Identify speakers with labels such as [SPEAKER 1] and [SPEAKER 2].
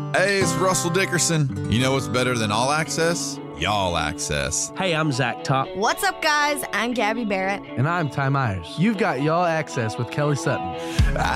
[SPEAKER 1] Hey, it's Russell Dickerson. You know what's better than all access? Y'all access.
[SPEAKER 2] Hey, I'm Zach Top.
[SPEAKER 3] What's up, guys? I'm Gabby Barrett.
[SPEAKER 4] And I'm Ty Myers. You've got Y'all Access with Kelly Sutton.